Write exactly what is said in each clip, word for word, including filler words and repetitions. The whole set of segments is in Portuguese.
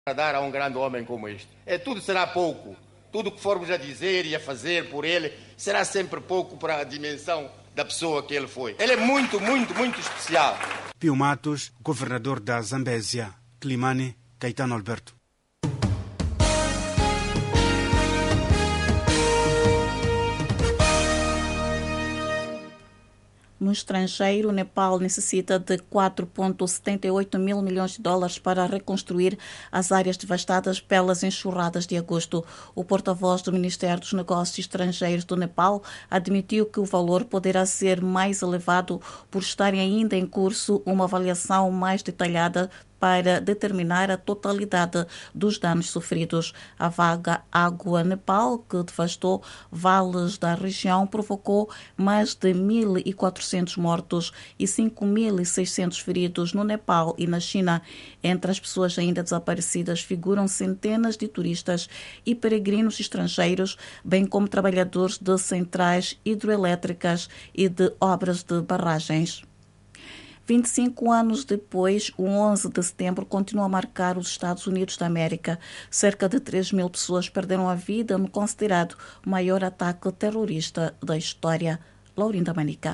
para dar a um grande homem como este. É, tudo será pouco. Tudo que formos a dizer e a fazer por ele será sempre pouco para a dimensão da pessoa que ele foi. Ele é muito, muito, muito especial. Pio Matos, governador da Zambésia. Climane, Caetano Alberto. No estrangeiro, o Nepal necessita de quatro vírgula setenta e oito mil milhões de dólares para reconstruir as áreas devastadas pelas enxurradas de agosto. O porta-voz do Ministério dos Negócios Estrangeiros do Nepal admitiu que o valor poderá ser mais elevado por estarem ainda em curso uma avaliação mais detalhada para determinar a totalidade dos danos sofridos. A vaga Água Nepal, que devastou vales da região, provocou mais de mil e quatrocentos mortos e cinco mil e seiscentos feridos no Nepal e na China. Entre as pessoas ainda desaparecidas figuram centenas de turistas e peregrinos estrangeiros, bem como trabalhadores de centrais hidroelétricas e de obras de barragens. vinte e cinco anos depois, o onze de setembro continua a marcar os Estados Unidos da América. Cerca de três mil pessoas perderam a vida no considerado maior ataque terrorista da história. Laurinda Manica.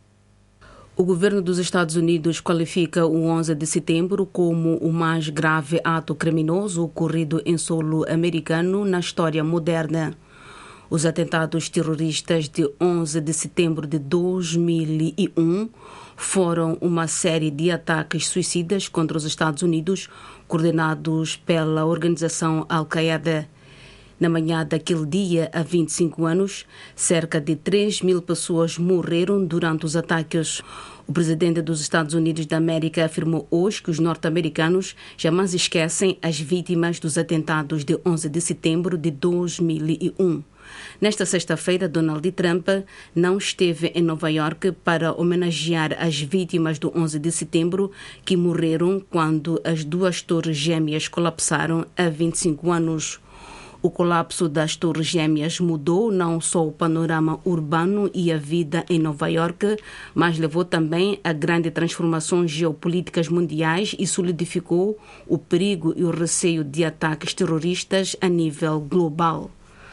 O governo dos Estados Unidos qualifica o onze de setembro como o mais grave ato criminoso ocorrido em solo americano na história moderna. Os atentados terroristas de onze de setembro de dois mil e um foram uma série de ataques suicidas contra os Estados Unidos, coordenados pela organização Al-Qaeda. Na manhã daquele dia, há vinte e cinco anos, cerca de três mil pessoas morreram durante os ataques. O presidente dos Estados Unidos da América afirmou hoje que os norte-americanos jamais esquecem as vítimas dos atentados de onze de setembro de dois mil e um. Nesta sexta-feira, Donald Trump não esteve em Nova Iorque para homenagear as vítimas do onze de setembro que morreram quando as duas torres gêmeas colapsaram há vinte e cinco anos. O colapso das torres gêmeas mudou não só o panorama urbano e a vida em Nova Iorque, mas levou também a grandes transformações geopolíticas mundiais e solidificou o perigo e o receio de ataques terroristas a nível global.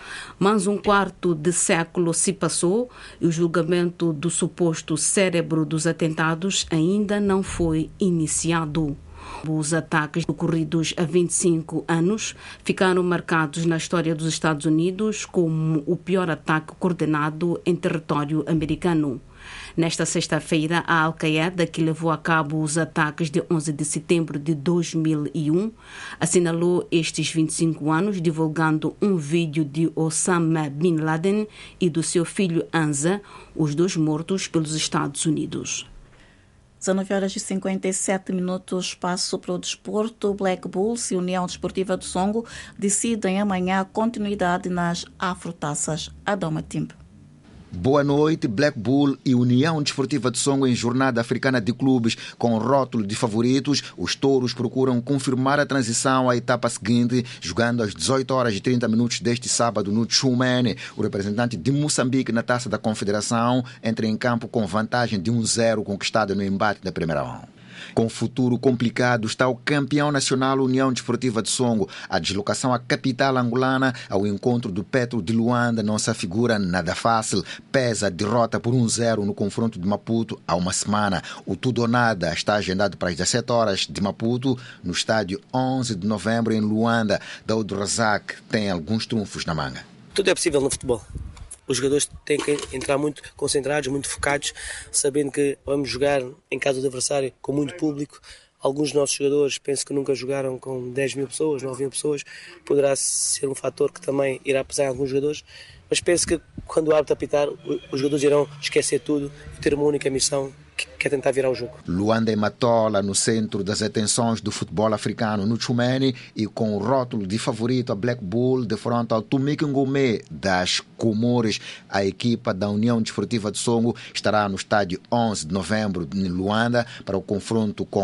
Mas um quarto de século se passou e o julgamento do suposto cérebro dos atentados ainda não foi iniciado. Os ataques ocorridos há vinte e cinco anos ficaram marcados na história dos Estados Unidos como o pior ataque coordenado em território americano. Nesta sexta-feira, a Al-Qaeda, que levou a cabo os ataques de onze de setembro de dois mil e um, assinalou estes vinte e cinco anos divulgando um vídeo de Osama Bin Laden e do seu filho Hamza, os dois mortos pelos Estados Unidos. dezenove horas e cinquenta e sete minutos, passo para o desporto. Black Bulls e União Desportiva do Songo decidem amanhã a continuidade nas Afrotaças. Adoma Timp. Boa noite. Black Bull e União Desportiva de Songo em jornada africana de clubes com rótulo de favoritos. Os touros procuram confirmar a transição à etapa seguinte, jogando às dezoito horas e trinta minutos deste sábado no Tchumene. O representante de Moçambique na Taça da Confederação entra em campo com vantagem de um zero conquistada no embate da primeira mão. Com futuro complicado está o campeão nacional União Desportiva de Songo. A deslocação à capital angolana ao encontro do Petro de Luanda não se afigura nada fácil. Pesa a derrota por um zero no confronto de Maputo há uma semana. O tudo ou nada está agendado para as dezessete horas de Maputo, no estádio onze de novembro em Luanda. Daoud Razak tem alguns trunfos na manga. Tudo é possível no futebol. Os jogadores têm que entrar muito concentrados, muito focados, sabendo que vamos jogar em casa do adversário com muito público. Alguns dos nossos jogadores penso que nunca jogaram com dez mil pessoas, nove mil pessoas. Poderá ser um fator que também irá pesar em alguns jogadores. Mas penso que quando o árbitro apitar, os jogadores irão esquecer tudo e ter uma única missão, que é tentar virar o jogo. Luanda e Matola no centro das atenções do futebol africano no Tchumene e com o rótulo de favorito a Black Bull de frente ao Tumik Ngomé das Comores. A equipa da União Desportiva de Songo estará no estádio onze de novembro em Luanda para o confronto com o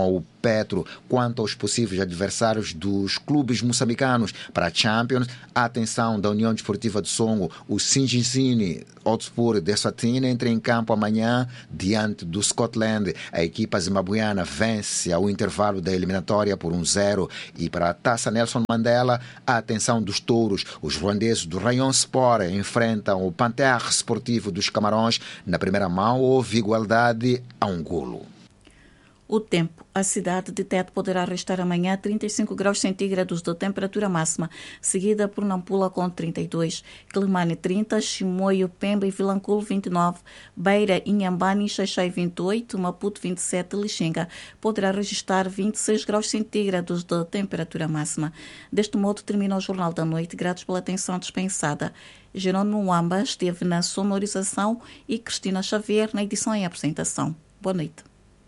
Petro. Quanto aos possíveis adversários dos clubes moçambicanos para a Champions, a atenção da União Desportiva de Songo, o Singizini Hotspur de Eswatini entra em campo amanhã diante do Scotland. A equipa zimbabuiana vence ao intervalo da eliminatória por um zero. E para a Taça Nelson Mandela, a atenção dos touros. Os ruandeses do Rayon Sport enfrentam o Panthère Esportivo dos Camarões. Na primeira mão houve igualdade a um golo. O tempo. A cidade de Tete poderá registrar amanhã trinta e cinco graus centígrados de temperatura máxima, seguida por Nampula com trinta e dois, Quelimane trinta, Chimoio, Pemba e Vilanculo vinte e nove, Beira, Inhambane e Xaixai vinte e oito, Maputo vinte e sete, Lixinga poderá registrar vinte e seis graus centígrados de temperatura máxima. Deste modo termina o Jornal da Noite. Gratos pela atenção dispensada. Jerônimo Mwamba esteve na sonorização e Cristina Xavier na edição e apresentação. Boa noite.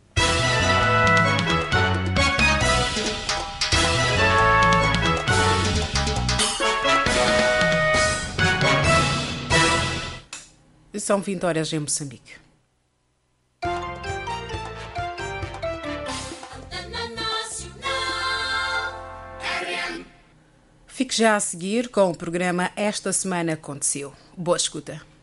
São vinte horas em Moçambique. Fique já a seguir com o programa Esta Semana Aconteceu. Boa escuta.